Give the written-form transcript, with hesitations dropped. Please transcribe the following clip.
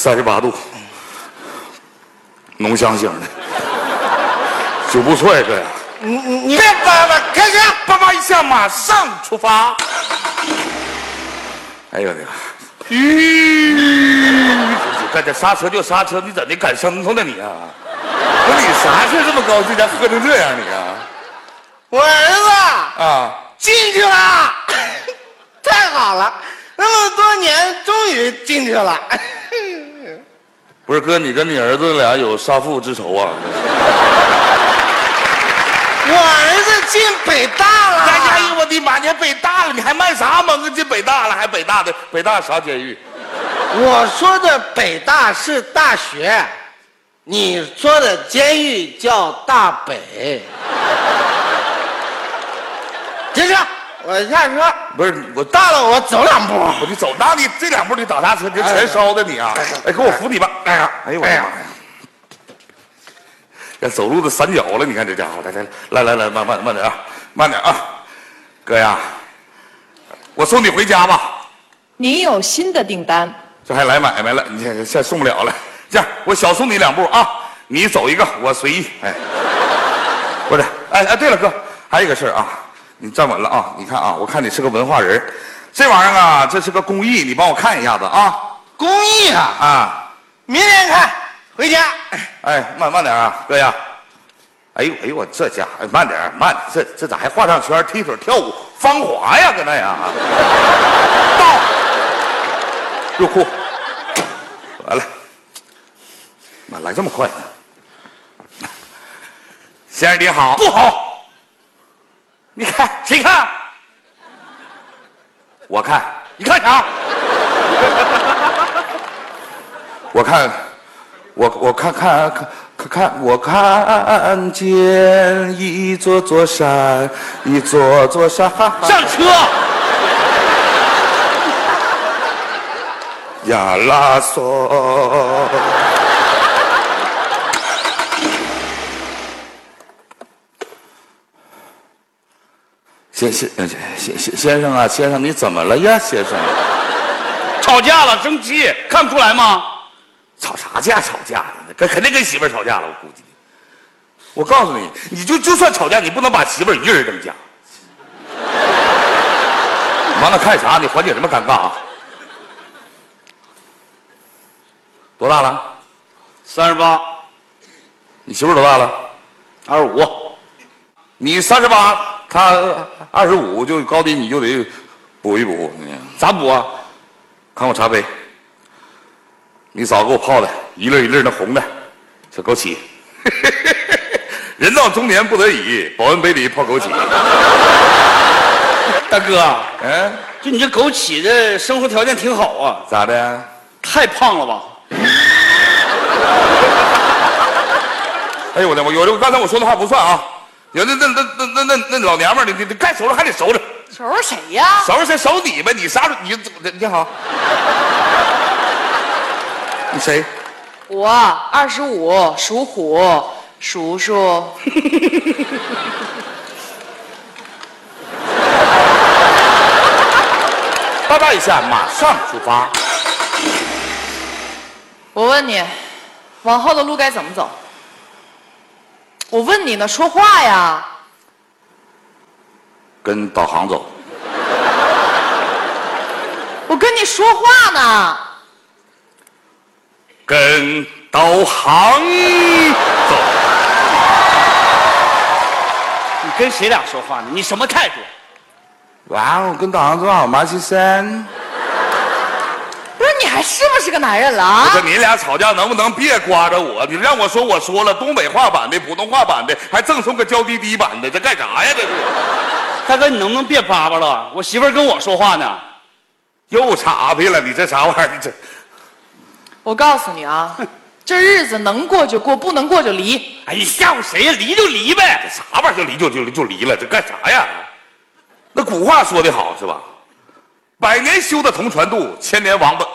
38度，浓香型的，酒不错呀，哥呀。 你别叭叭，开始， 叭叭一下，马上出发。哎呦我的妈！干这刹车就刹车，你怎的赶牲口呢你啊？不是你啥事这么高兴，咱喝成这样你啊？ 我儿子啊， 进去了，太好了，那么多年终于进去了。 不是哥，你跟你儿子俩有杀父之仇啊？ 我儿子进北大了。 哎呀，我的妈！你还北大了，你还卖啥萌啊？进北大了，还北大的北大啥监狱？ 我说的北大是大学，你说的监狱叫大北。停车，我下车。 不是我到了，我走2步。 你走，那你这2步你打啥车？你全烧的你啊！哎，给我扶你吧！哎呀，哎呦我的妈呀！这走路都3脚了，你看这家伙，来，慢点啊，慢点啊，哥呀，我送你回家吧。 您有新的订单？ 这还来买卖了？你现在送不了了。这样，我小送你2步啊，你走一个，我随意。哎，不是，哎，对了，哥，还有一个事儿啊，你站稳了啊！你看啊，我看你是个文化人，这玩意儿啊，这是个公益，你帮我看一下子啊。 公益啊！ 啊， 明天看，回家。 哎，慢点啊，哥呀！哎呦，我这家伙慢点，这咋还画上圈、踢腿、跳舞、芳华呀？搁那呀！到，入库，完了，妈来这么快呢？先生你好，不好，你看谁看？我看，你看啥？我看。我看见一座山，一座山。 上车。 呀啦嗦。先生啊，先生你怎么了呀，先生？ 吵架了，生气，看不出来吗？ 吵啥架？吵架呢？肯定跟媳妇儿吵架了，我估计。我告诉你，你就算吵架，你不能把媳妇儿一个人扔家。完了，看啥？你缓解什么尴尬啊？多大了 ？38。 你媳妇儿多大了 ？25。 你38，她25，就高低你就得补一补。 咋补啊？ 看我茶杯。你嫂给我泡的一粒一粒的红的小枸杞，人到中年不得已，保温杯里泡枸杞。 大哥，就你这枸杞的生活条件挺好啊。 咋的？ 太胖了吧？ 哎呦我的妈！有刚才我说的话不算啊。有那老娘们儿，你该收拾还得收拾。 收拾谁呀？ 收拾谁？收你呗！你啥时候你好。你谁？ 我25，属虎，叔叔。 叭叭一下，马上出发。 我问你，往后的路该怎么走？我问你呢，说话呀！ 跟导航走。 我跟你说话呢。 跟导航走。 你跟谁俩说话呢？你什么态度？ 哇，我跟导航走好吗，先生？ 不是你还是不是个男人了啊？ 不是你俩吵架能不能别刮着我？你让我说我说了，东北话版的、普通话版的，还赠送个娇滴滴版的，这干啥呀？这是。 大哥，你能不能别叭叭了？我媳妇儿跟我说话呢。 又岔劈了，你这啥玩意儿？你这。 我告诉你啊，这日子能过就过，不能过就离。 哎，你吓唬谁呀？离就离呗。 这啥玩意儿就离就离了？这干啥呀？那古话说得好是吧？百年修得同船渡，千年王八